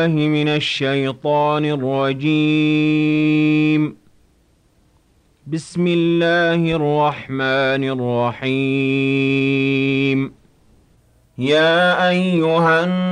من الشيطان الرجيم. بسم الله الرحمن الرحيم. يا أيها